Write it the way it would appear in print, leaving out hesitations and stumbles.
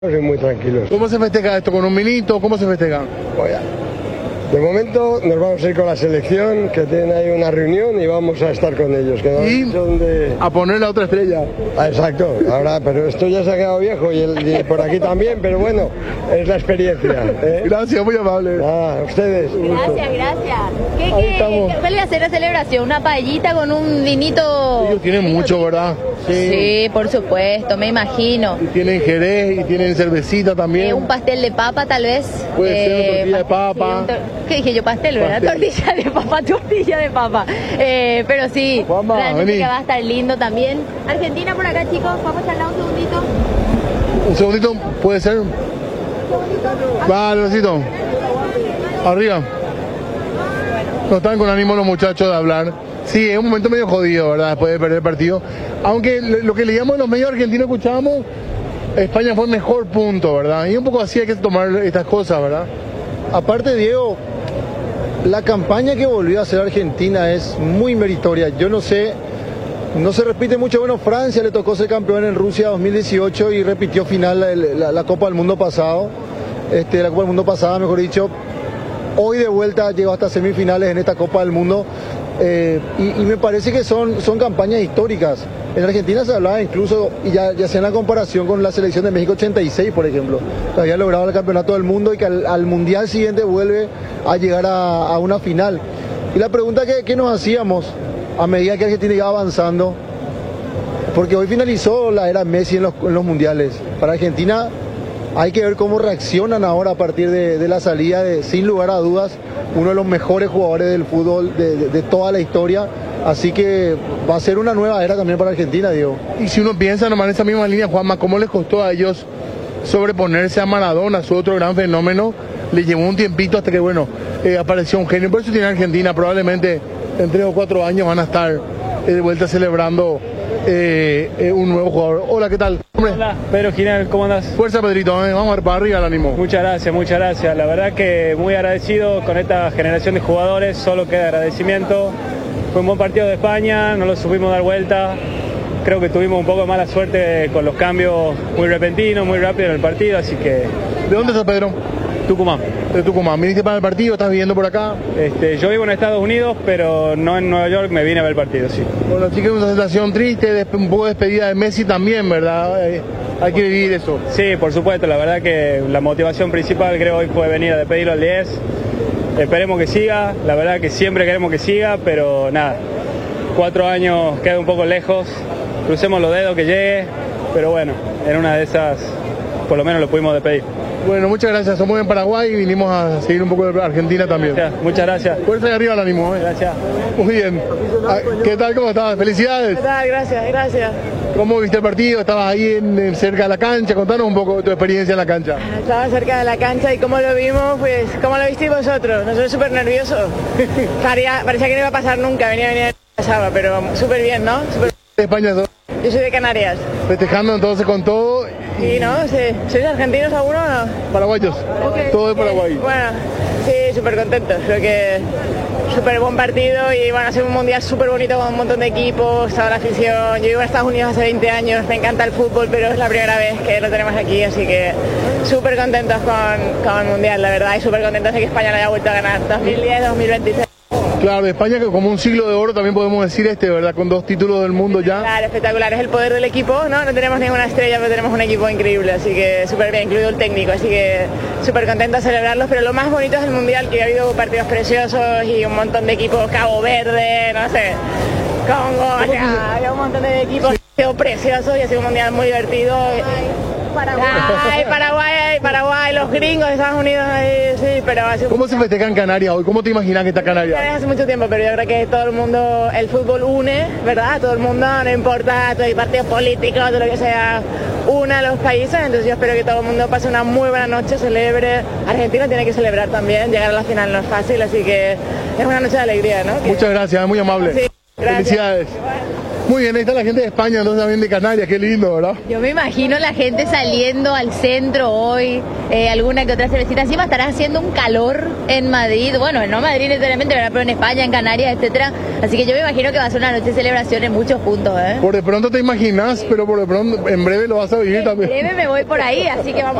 Soy muy tranquilos. ¿Cómo se festeja esto? ¿Con un vinito? ¿Cómo se festeja? Oye, de momento nos vamos a ir con la selección, que tienen ahí una reunión y vamos a estar con ellos. Que Y a poner la otra estrella. Exacto, ahora, pero esto ya se ha quedado viejo y por aquí también, pero bueno, es la experiencia. Gracias, muy amable. A ustedes. Gracias. ¿Cuál va a ser la celebración? ¿Una paellita con un vinito? Ellos tienen mucho, ¿verdad? Sí, por supuesto, me imagino. Y tienen jerez y tienen cervecita también. Un pastel de papa, tal vez. Puede ser una tortilla de papa. ¿Qué dije yo? Pastel, ¿verdad? Tortilla de papa. Pero sí, Juanma, realmente vení. que va a estar lindo también. Argentina por acá, chicos. Vamos a charlar un segundito. Un segundito, puede ser. Vale, besito. Arriba. No están con ánimo los muchachos de hablar. Sí, es un momento medio jodido, ¿verdad? Después de perder el partido. Aunque lo que leíamos en los medios argentinos, escuchábamos, España fue el mejor punto, ¿verdad? Y un poco así hay que tomar estas cosas, ¿verdad? Aparte, Diego, la campaña que volvió a hacer Argentina es muy meritoria. Yo no sé, no se repite mucho. Bueno, Francia le tocó ser campeón en Rusia 2018 y repitió final la Copa del Mundo pasado. La Copa del Mundo pasada, mejor dicho. Hoy de vuelta llegó hasta semifinales en esta Copa del Mundo. Y me parece que son campañas históricas. En Argentina se hablaba incluso, y ya hacían la comparación con la selección de México 86, por ejemplo, que había logrado el campeonato del mundo y que al mundial siguiente vuelve a llegar a una final. Y la pregunta que nos hacíamos a medida que Argentina iba avanzando, porque hoy finalizó la era Messi en los mundiales. Para Argentina hay que ver cómo reaccionan ahora a partir de la salida de, sin lugar a dudas, uno de los mejores jugadores del fútbol de toda la historia. Así que va a ser una nueva era también para Argentina, Diego. Y si uno piensa nomás en esa misma línea, Juanma, ¿cómo les costó a ellos sobreponerse a Maradona, su otro gran fenómeno? Le llevó un tiempito hasta que, bueno, apareció un genio. Por eso tiene Argentina, probablemente en 3 o 4 años van a estar de vuelta celebrando un nuevo jugador. Hola, ¿qué tal? Hombre. Hola, Pedro Ginal, ¿cómo andás? Fuerza, Pedrito, vamos a ver para arriba el ánimo. Muchas gracias. La verdad que muy agradecido con esta generación de jugadores, solo queda agradecimiento. Fue un buen partido de España, no lo supimos dar vuelta. Creo que tuvimos un poco de mala suerte con los cambios muy repentinos, muy rápido en el partido, así que... ¿De dónde estás, Pedro? Tucumán. De Tucumán. ¿Viniste para el partido? ¿Estás viviendo por acá? Yo vivo en Estados Unidos, pero no en Nueva York, me vine a ver el partido, sí. Bueno, sí que es una sensación triste, un poco de despedida de Messi también, ¿verdad? Hay que vivir eso. Sí, por supuesto, la verdad que la motivación principal creo hoy fue venir a despedirlo al 10. Esperemos que siga, la verdad que siempre queremos que siga, pero nada, 4 años queda un poco lejos, crucemos los dedos que llegue, pero bueno, en una de esas por lo menos lo pudimos despedir. Bueno, muchas gracias, somos en Paraguay y vinimos a seguir un poco de Argentina también. Muchas gracias. Fuerza de arriba el ánimo. Gracias. Muy bien. ¿Qué tal? ¿Cómo estás? Felicidades. ¿Qué tal? Gracias. ¿Cómo viste el partido? ¿Estabas ahí cerca de la cancha? Contanos un poco de tu experiencia en la cancha. Estaba cerca de la cancha y cómo lo vimos, pues, ¿cómo lo visteis vosotros? Nosotros súper nerviosos. Parecía que no iba a pasar nunca, venía pasaba, pero súper bien, ¿no? ¿De España sos? Yo soy de Canarias. Festejando entonces con todo. Sí, ¿no? ¿Sois argentinos alguno o no? Paraguayos. Okay. Todo de Paraguay. Bueno, sí, súper contentos. Creo que súper buen partido y bueno, ha sido un mundial súper bonito con un montón de equipos, toda la afición. Yo vivo en Estados Unidos hace 20 años, me encanta el fútbol, pero es la primera vez que lo tenemos aquí, así que súper contentos con el mundial, la verdad, y súper contentos de que España lo haya vuelto a ganar 2010-2026. Claro, de España que como un siglo de oro también podemos decir ¿verdad? Con 2 títulos del mundo ya. Claro, espectacular, es el poder del equipo, ¿no? No tenemos ninguna estrella, pero tenemos un equipo increíble, así que súper bien, incluido el técnico, así que súper contento de celebrarlos, pero lo más bonito es el Mundial, que ha habido partidos preciosos y un montón de equipos, Cabo Verde, no sé, Congo, había un montón de equipos preciosos y ha sido un Mundial muy divertido. Paraguay, los gringos de Estados Unidos, sí, pero hace... ¿Cómo se festeja en Canarias hoy? ¿Cómo te imaginas que está Canarias? Hace mucho tiempo, pero yo creo que todo el mundo, el fútbol une, ¿verdad? Todo el mundo, no importa, todo el partido político, todo lo que sea, une a los países, entonces yo espero que todo el mundo pase una muy buena noche, celebre. Argentina tiene que celebrar también, llegar a la final no es fácil, así que es una noche de alegría, ¿no? Muchas gracias, muy amable. Sí, gracias. Felicidades. Muy bien, ahí está la gente de España, entonces también de Canarias, qué lindo, ¿verdad? Yo me imagino la gente saliendo al centro hoy, alguna que otra cervecita. Encima estará haciendo un calor en Madrid, bueno, no en Madrid necesariamente, ¿verdad? Pero en España, en Canarias, etcétera. Así que yo me imagino que va a ser una noche de celebración en muchos puntos, ¿eh? Por de pronto te imaginas, pero por de pronto en breve lo vas a vivir también. En breve me voy por ahí, así que vamos.